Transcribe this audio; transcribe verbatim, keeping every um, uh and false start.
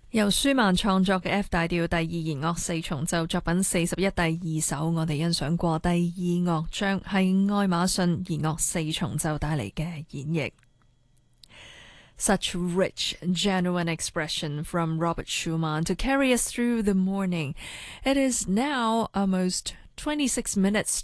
由舒曼創作嘅 F 大調第二弦樂四重奏作品四十一第二首，我哋欣賞過第二樂章係愛馬遜弦樂四重奏帶嚟嘅演繹。Such rich, genuine expression from Robert Schumann to carry us through the morning. It is now almost twenty-six minutes